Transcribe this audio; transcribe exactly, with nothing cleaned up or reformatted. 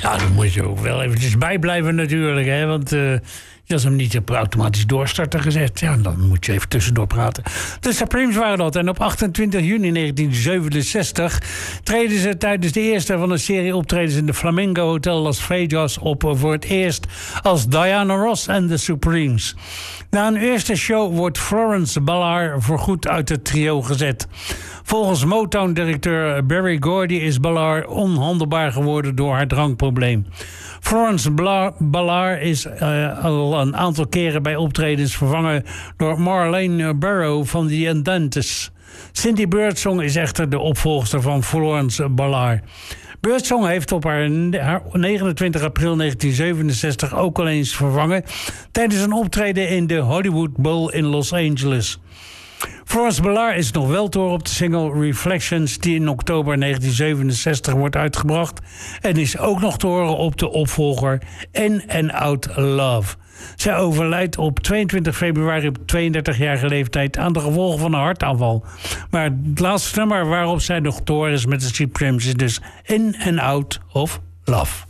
Nou, dan moet je ook wel eventjes bijblijven natuurlijk, hè, want... Uh... Je had hem niet op automatisch doorstarten gezet. Ja, dan moet je even tussendoor praten. De Supremes waren dat. En op achtentwintig juni negentien zevenenzestig treden ze tijdens de eerste van een serie optredens in de Flamingo Hotel Las Vegas op voor het eerst als Diana Ross en de Supremes. Na een eerste show wordt Florence Ballard voorgoed uit het trio gezet. Volgens Motown-directeur Barry Gordy is Ballard onhandelbaar geworden door haar drankprobleem. Florence Ballard is uh, al een aantal keren bij optredens vervangen door Marlene Barrow van The Andentes. Cindy Birdsong is echter de opvolgster van Florence Ballard. Birdsong heeft op haar negenentwintig april negentien zevenenzestig ook al eens vervangen tijdens een optreden in de Hollywood Bowl in Los Angeles. Florence Ballard is nog wel te horen op de single Reflections die in oktober negentien zevenenzestig wordt uitgebracht en is ook nog te horen op de opvolger In and Out Love. Zij overlijdt op tweeëntwintig februari op tweeëndertigjarige leeftijd aan de gevolgen van een hartaanval. Maar het laatste nummer waarop zij nog te horen is met de Supremes is dus In and Out of Love.